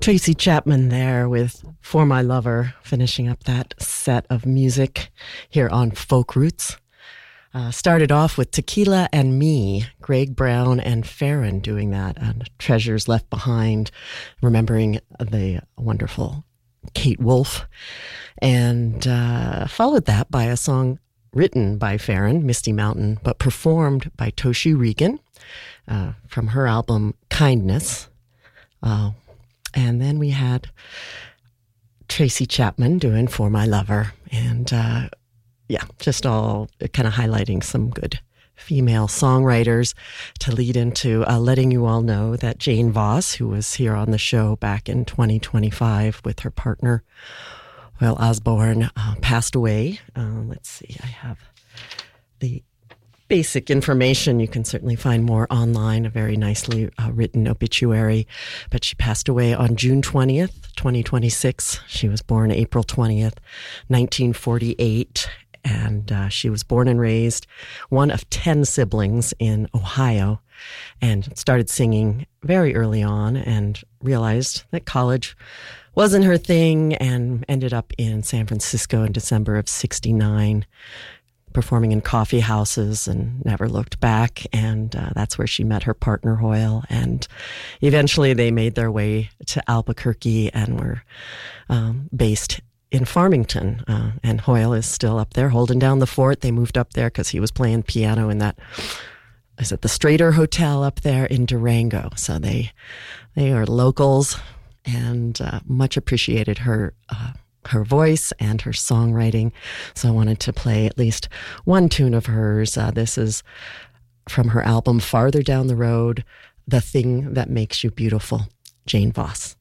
Tracy Chapman there with For My Lover, finishing up that set of music here on Folk Roots. Started off with Tequila and Me, Greg Brown and Farron doing that, and Treasures Left Behind, remembering the wonderful Kate Wolf. And followed that by a song written by Farron, Misty Mountain, but performed by Toshi Regan from her album Kindness. And then we had Tracy Chapman doing For My Lover. And just all kind of highlighting some good female songwriters to lead into letting you all know that Jane Voss, who was here on the show back in 2025 with her partner, Will Osborne, passed away. Let's see, I have the basic information. You can certainly find more online, a very nicely written obituary. But she passed away on June 20th, 2026. She was born April 20th, 1948. And she was born and raised one of 10 siblings in Ohio, and started singing very early on and realized that college wasn't her thing, and ended up in San Francisco in December of 1969. Performing in coffee houses and never looked back. And that's where she met her partner, Hoyle. And eventually they made their way to Albuquerque and were based in Farmington. And Hoyle is still up there holding down the fort. They moved up there because he was playing piano in the Strater Hotel up there in Durango. So they are locals, and much appreciated her voice and her songwriting. So I wanted to play at least one tune of hers. This is from her album Farther Down the Road, The Thing That Makes You Beautiful, Jane Voss.